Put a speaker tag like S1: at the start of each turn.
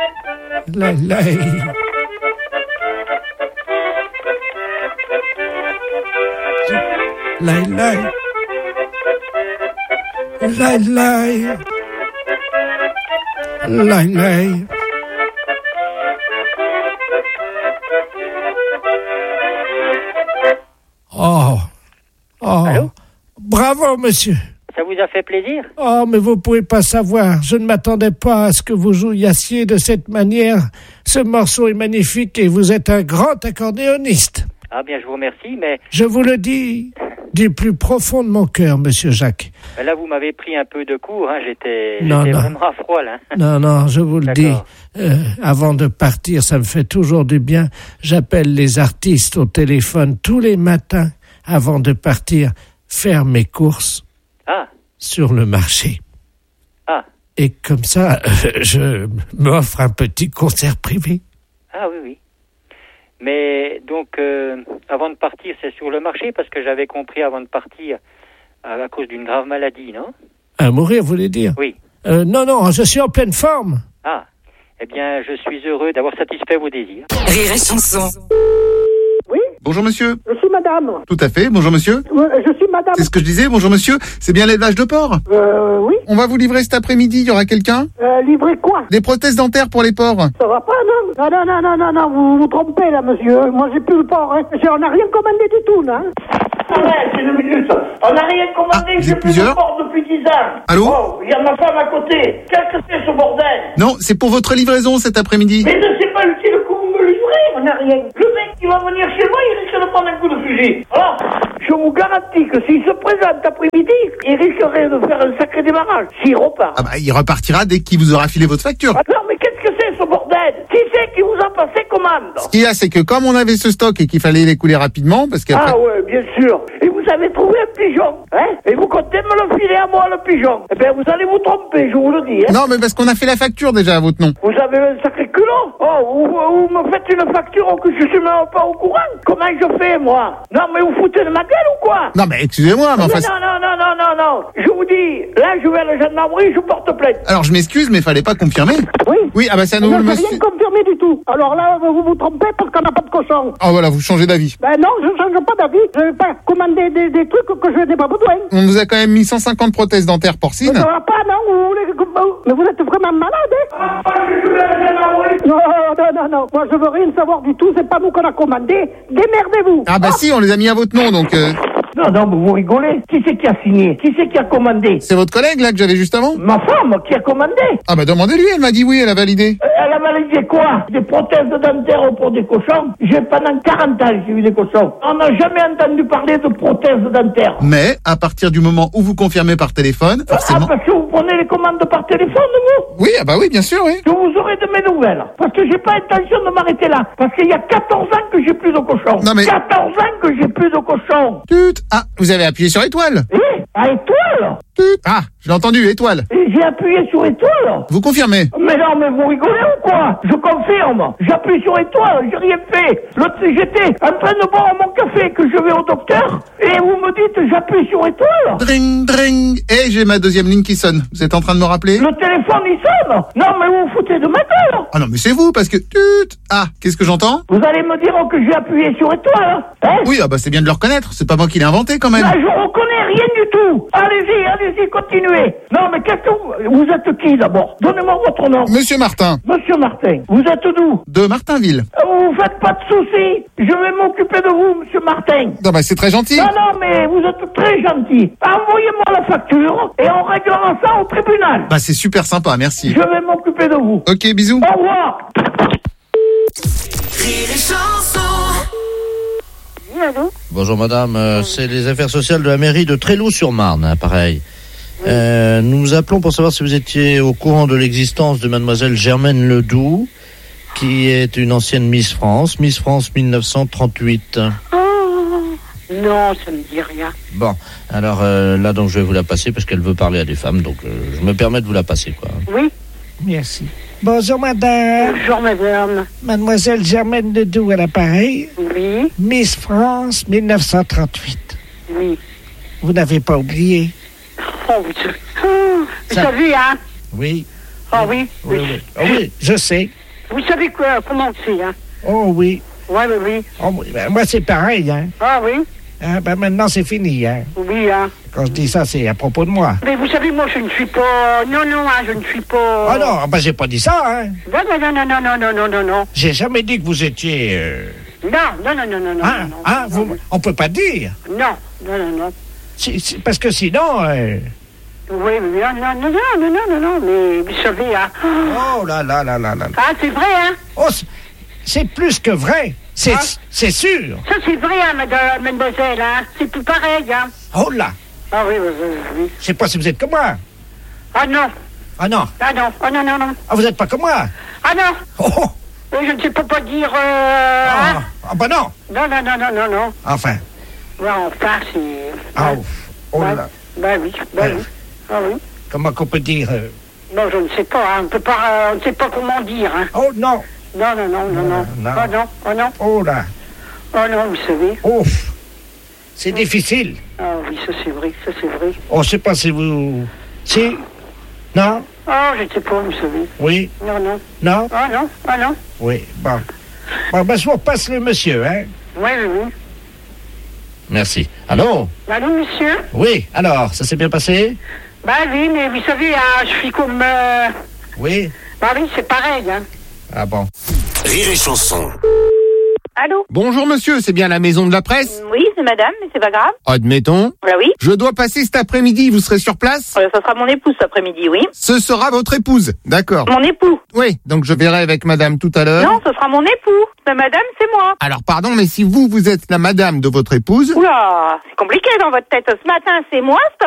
S1: Lai lai. Lai lai. Lai lai. Lai lai. Oh.
S2: Allô?
S1: Bravo, monsieur.
S2: Ça vous a fait plaisir?
S1: Oh, mais vous pouvez pas savoir. Je ne m'attendais pas à ce que vous jouissiez de cette manière. Ce morceau est magnifique et vous êtes un grand accordéoniste.
S2: Ah bien, je vous remercie, mais...
S1: Je vous le dis du plus profond de mon cœur, monsieur Jacques.
S2: Là, vous m'avez pris un peu de court, hein. J'étais
S1: Non.
S2: vraiment à froid, là.
S1: Non, je vous le dis.
S2: D'accord.
S1: Avant de partir, ça me fait toujours du bien. J'appelle les artistes au téléphone tous les matins avant de partir faire mes courses sur le marché.
S2: Ah.
S1: Et comme ça, je m'offre un petit concert privé.
S2: Ah oui. Mais donc, avant de partir, c'est sur le marché, parce que j'avais compris avant de partir, à cause d'une grave maladie, non?
S1: À mourir, vous voulez dire?
S2: Oui.
S1: Non, je suis en pleine forme.
S2: Ah. Eh bien, je suis heureux d'avoir satisfait vos désirs.
S3: Rire et chanson.
S4: Oui?
S5: Bonjour monsieur.
S4: Je suis madame.
S5: Tout à fait, bonjour monsieur.
S4: Je suis madame.
S5: C'est ce que je disais, bonjour monsieur. C'est bien l'élevage de porc?
S4: Oui.
S5: On va vous livrer cet après-midi, il y aura quelqu'un?
S4: Livrer quoi?
S5: Des prothèses dentaires pour les porcs.
S4: Ça va pas, non? Non, vous vous trompez là, monsieur. Moi, j'ai plus le porc, hein. On n'a rien commandé du tout, là.
S6: C'est une minute. On n'a rien commandé,
S5: vous
S6: j'ai
S5: êtes
S6: plus de
S5: plusieurs
S6: porc depuis 10 ans.
S5: Allô?
S6: Oh, il y a ma femme à côté. Qu'est-ce que c'est ce bordel?
S5: Non, c'est pour votre livraison cet après-midi.
S6: Mais ne sais pas utile que vous me livrez. On n'a rien. Le mec qui va venir chez moi, il risque de prendre un coup de fusil. Alors, je vous garantis que s'il se présente après-midi, il risquerait de faire un sacré démarrage. S'il repart.
S5: Ah bah, il repartira dès qu'il vous aura filé votre facture.
S6: Non, mais qu'est-ce que c'est ce bordel? Qui c'est qui vous a passé commande?
S5: Ce qu'il y a, c'est que comme on avait ce stock et qu'il fallait l'écouler rapidement, parce qu'après...
S6: Ah ouais, bien sûr. Et vous avez trouvé un pigeon, hein? Et vous comptez me le filer à moi, le pigeon? Eh bien, vous allez vous tromper, je vous le dis, hein?
S5: Non, mais parce qu'on a fait la facture déjà à votre nom.
S6: Vous avez un sacré culot? Oh, vous me faites une facture que je suis même pas au courant? Comment je fais, moi? Non, mais vous foutez de ma gueule ou quoi?
S5: Non, mais excusez-moi, mais enfin...
S6: Non. Je vous dis, là, je vais à la gendarmerie, je porte plainte.
S5: Alors, je m'excuse, mais fallait pas confirmer.
S4: Oui.
S5: Oui, ah bah c'est à nous,
S4: Non,
S5: le
S4: j'ai
S5: monsieur...
S4: rien confirmé du tout. Alors là, vous vous trompez parce qu'on n'a pas de cochon.
S5: Oh voilà, vous changez d'avis.
S4: Ben non, je change pas d'avis. Je vais pas commander des trucs que je n'ai pas besoin.
S5: On vous a quand même mis 150 prothèses dentaires porcines.
S4: Ça va pas, non? Vous voulez mais vous êtes vraiment malade, hein?
S6: Je vais à la gendarmerie.
S4: Non. Moi, je veux rien savoir du tout. C'est pas nous qu'on a commandé. Démerdez-vous.
S5: Ah bah si, on les a mis à votre nom, donc...
S6: Non, mais vous rigolez. Qui c'est qui a signé? Qui c'est qui a commandé?
S5: C'est votre collègue, là, que j'avais juste avant?
S6: Ma femme qui a commandé.
S5: Ah bah demandez-lui, elle m'a dit oui, elle a validé.
S6: Elle a validé quoi? Des prothèses dentaires pour des cochons? Pendant 40 ans, j'ai eu des cochons. On n'a jamais entendu parler de prothèses dentaires.
S5: Mais, à partir du moment où vous confirmez par téléphone, forcément...
S6: Ah, parce que vous prenez les commandes par téléphone, vous?
S5: Oui, ah bah oui, bien sûr, oui.
S6: Que vous aurez de mes nouvelles. Parce que j'ai pas intention de m'arrêter là. Parce qu'il y a 14 ans que j'ai plus de cochons.
S5: Non mais...
S6: 14 ans que j'ai plus de cochons.
S5: Tut. Ah, vous avez appuyé sur étoile.
S6: À étoile?
S5: Tut. Ah, je l'ai entendu, étoile.
S6: Et j'ai appuyé sur étoile.
S5: Vous confirmez?
S6: Mais non, mais vous rigolez ou quoi? Je confirme. J'appuie sur étoile, j'ai rien fait. J'étais en train de boire mon café que je vais au docteur et vous me dites j'appuie sur étoile.
S5: Dring, dring. Et j'ai ma deuxième ligne qui sonne. Vous êtes en train de me rappeler?
S6: Le téléphone il sonne. Non, mais vous vous foutez de ma gueule.
S5: Ah non, mais c'est vous, parce que... Tut. Ah, qu'est-ce que j'entends?
S6: Vous allez me dire que j'ai appuyé sur étoile, hein?
S5: Oui, ah bah c'est bien de le reconnaître. C'est pas moi qui l'ai inventé, quand même.
S6: Là, je reconnais rien du tout. Allez-y, continuez. Non, mais qu'est-ce que vous êtes qui d'abord? Donnez-moi votre nom.
S5: Monsieur Martin.
S6: Monsieur Martin. Vous êtes d'où?
S5: De Martinville.
S6: Vous faites pas de soucis. Je vais m'occuper de vous, monsieur Martin.
S5: Non, bah c'est très gentil.
S6: Non, mais vous êtes très gentil. Envoyez-moi la facture et on réglera ça au tribunal.
S5: Bah c'est super sympa, merci.
S6: Je vais m'occuper de vous.
S5: Ok, bisous.
S6: Au revoir.
S3: Rire et chanson.
S4: Oui, allô?
S7: Bonjour madame, c'est les affaires sociales de la mairie de Tréloux-sur-Marne, hein, pareil. Oui. Nous vous appelons pour savoir si vous étiez au courant de l'existence de mademoiselle Germaine Ledoux, qui est une ancienne Miss France 1938.
S4: Non, ça me dit rien.
S7: Bon, alors là donc je vais vous la passer parce qu'elle veut parler à des femmes, donc je me permets de vous la passer, quoi.
S4: Oui.
S1: Merci. Bonjour madame.
S4: Bonjour madame.
S1: Mademoiselle Germaine Ledoux à l'appareil.
S4: Oui.
S1: Miss France 1938.
S4: Oui.
S1: Vous n'avez pas oublié?
S4: Oh, vous savez, hein?
S7: Oui.
S4: Ah oui.
S1: Oui. Oh, oui, je sais.
S4: Vous savez quoi, comment c'est, hein?
S1: Oh oui.
S4: Oui, oui, oui.
S1: Oh, oui. Ben, moi, c'est pareil, hein.
S4: Ah oui?
S1: Hein, ben, maintenant, c'est fini, hein.
S4: Oui, hein.
S1: Quand je dis ça, c'est à propos de moi.
S4: Mais vous savez, moi, je ne suis pas... Non, hein, je ne suis pas...
S1: Ah non, ben, j'ai pas dit ça, hein.
S4: Non.
S1: J'ai jamais dit que vous étiez...
S4: Non.
S1: On peut pas dire.
S4: Non.
S1: Parce que sinon...
S4: Oui, non, mais vous savez, hein...
S1: Oh là.
S4: Ah, c'est vrai, hein?
S1: Oh, c'est plus que vrai. C'est sûr.
S4: Ça, c'est vrai, hein, mademoiselle, hein? C'est tout pareil, hein?
S1: Oh là.
S4: Ah oui.
S1: Je sais pas si vous êtes comme moi.
S4: Ah non.
S1: Non. Ah, vous êtes pas comme moi.
S4: Ah non.
S1: Oh.
S4: Je ne sais pas dire...
S1: Ah bah non.
S4: Non.
S1: Enfin.
S4: Ouais, enfin, c'est...
S1: Ah, oh là.
S4: Bah oui. Ah oui.
S1: Comment qu'on peut dire
S4: Non, je ne sais pas, hein. On ne sait pas comment dire, hein.
S1: Oh non.
S4: Non. Oh non.
S1: Oh là.
S4: Oh non, vous savez.
S1: Ouf. C'est difficile.
S4: Ah oui, ça c'est vrai.
S1: Oh, je sais pas si vous... Si. Non.
S4: Oh, je ne sais pas, vous savez.
S1: Oui.
S4: Non.
S1: Non.
S4: Ah non.
S1: Oui, bon. Ben, je vous repasse le monsieur, hein.
S4: Oui.
S7: Merci. Allô?
S4: Allô, monsieur?
S7: Oui, alors, ça s'est bien passé?
S4: Bah oui, mais vous savez, hein, je suis comme...
S1: Oui.
S4: Bah oui, c'est pareil, hein.
S1: Ah bon.
S8: Rire et Chanson.
S9: Allô?
S5: Bonjour monsieur, c'est bien la maison de la presse?
S9: Oui, c'est madame, mais c'est pas grave.
S5: Admettons.
S9: Voilà, oui.
S5: Je dois passer cet après-midi, vous serez sur place?
S9: Ça sera mon épouse cet après-midi, oui.
S5: Ce sera votre épouse, d'accord.
S9: Mon époux.
S5: Oui, donc je verrai avec madame tout à l'heure.
S9: Non, ce sera mon époux. Mais madame, c'est moi.
S5: Alors pardon, mais si vous êtes la madame de votre épouse...
S9: Oula, c'est compliqué dans votre tête. Ce matin, c'est moi,